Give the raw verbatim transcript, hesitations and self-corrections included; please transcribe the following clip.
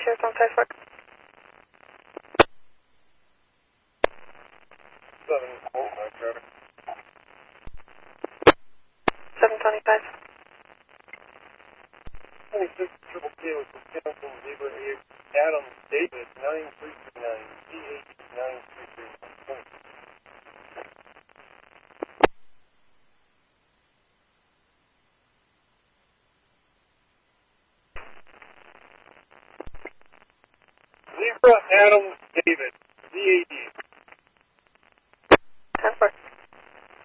Shares on Facebook. Seven quote, my traffic. seven twenty-five. twenty-six triple K with Wisconsin Zebra eight. Adam David nine three three nine. D H nine three three nine. Zebra Adam David. D A D.